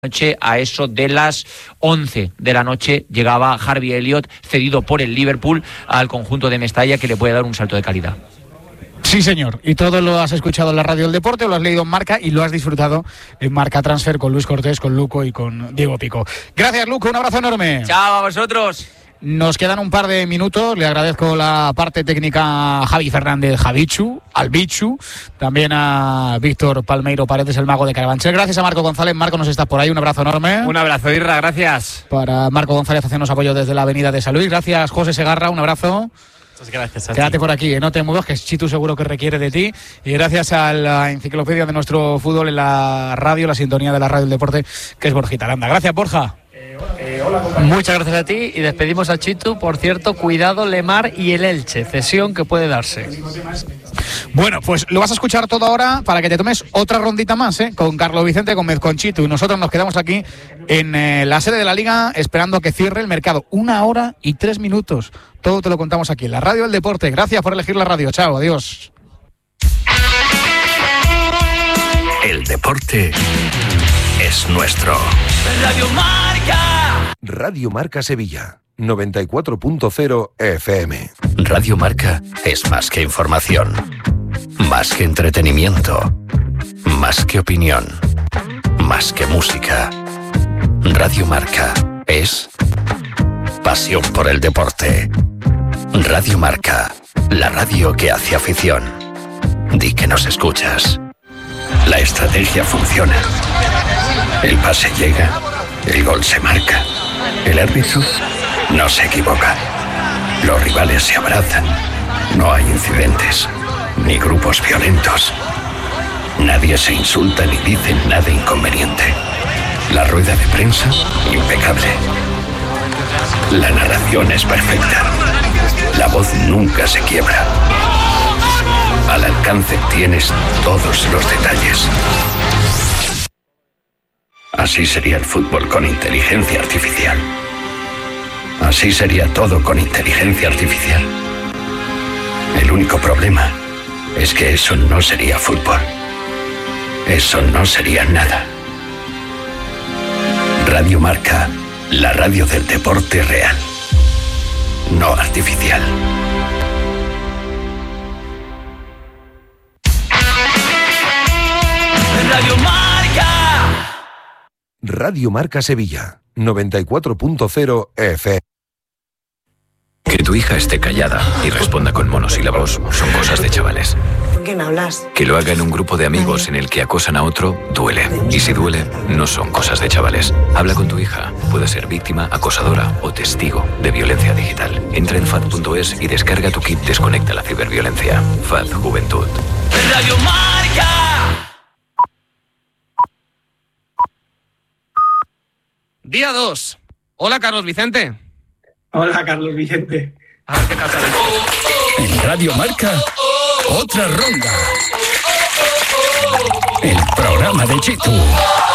Noche, a eso de las 11 de la noche, llegaba Harvey Elliott, cedido por el Liverpool al conjunto de Mestalla, que le puede dar un salto de calidad. Sí, señor. Y todo lo has escuchado en la Radio del Deporte, lo has leído en Marca y lo has disfrutado en Marca Transfer con Luis Cortés, con Luco y con Diego Pico. Gracias, Luco. Un abrazo enorme. Chao a vosotros. Nos quedan un par de minutos. Le agradezco la parte técnica a Javi Fernández, Javichu, al Bichu, también a Víctor Palmeiro Paredes, el mago de Carabanchel. Gracias a Marco González. Marco, nos estás por ahí. Un abrazo enorme. Un abrazo, Irra. Gracias. Para Marco González, haciéndonos apoyo desde la Avenida de San Luis. Gracias, José Segarra. Un abrazo. Muchas gracias. Quédate por aquí, no te muevas, que Chitu seguro que requiere de ti. Y gracias a la enciclopedia de nuestro fútbol en la radio, la sintonía de la Radio del Deporte, que es Borjita Aranda. Gracias, Borja. Muchas gracias a ti y despedimos a Chitu. Por cierto, cuidado Lemar y el Elche, cesión que puede darse. Bueno, pues lo vas a escuchar todo ahora para que te tomes otra rondita más, con Carlos Vicente Gómez, con Chitu, y nosotros nos quedamos aquí en la sede de la Liga esperando a que cierre el mercado. 1 hora y 3 minutos. Todo te lo contamos aquí en la Radio del Deporte. Gracias por elegir la radio. Chao, adiós. El deporte es nuestro. Radio Marca. Radio Marca Sevilla, 94.0 FM. Radio Marca es más que información, más que entretenimiento, más que opinión, más que música. Radio Marca es pasión por el deporte. Radio Marca, la radio que hace afición. Di que nos escuchas. La estrategia funciona. El pase llega, el gol se marca. El árbitro no se equivoca. Los rivales se abrazan. No hay incidentes, ni grupos violentos. Nadie se insulta ni dice nada inconveniente. La rueda de prensa, impecable. La narración es perfecta. La voz nunca se quiebra. Al alcance tienes todos los detalles. Así sería el fútbol con inteligencia artificial. Así sería todo con inteligencia artificial. El único problema es que eso no sería fútbol. Eso no sería nada. Radio Marca, la radio del deporte real, no artificial. Radio Marca. Radio Marca Sevilla, 94.0 FM. Que tu hija esté callada y responda con monosílabos son cosas de chavales. ¿Con quién hablas? Que lo haga en un grupo de amigos en el que acosan a otro, duele. Y si duele, no son cosas de chavales. Habla con tu hija. Puede ser víctima, acosadora o testigo de violencia digital. Entra en FAD.es y descarga tu kit Desconecta la ciberviolencia. FAD Juventud. Radio Marca. Día 2. Hola, Carlos Vicente. Hola, Carlos Vicente. A ver qué tal sale. En Radio Marca, otra ronda. El programa de Chitu.